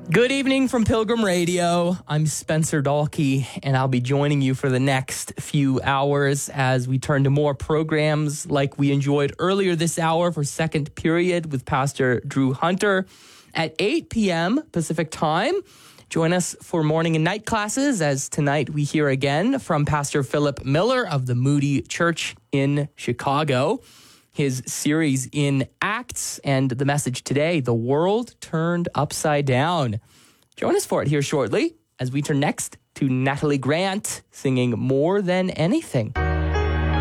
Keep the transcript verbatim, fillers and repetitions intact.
Good evening from Pilgrim Radio. I'm Spencer Dahlke, and I'll be joining you for the next few hours as we turn to more programs like we enjoyed earlier this hour for Second Period with Pastor Drew Hunter at eight p.m. Pacific Time. Join us for morning and night classes, as tonight we hear again from Pastor Philip Miller of the Moody Church in Chicago. His series in Acts, and the message today, The World Turned Upside Down. Join us for it here shortly as we turn next to Natalie Grant singing More Than Anything.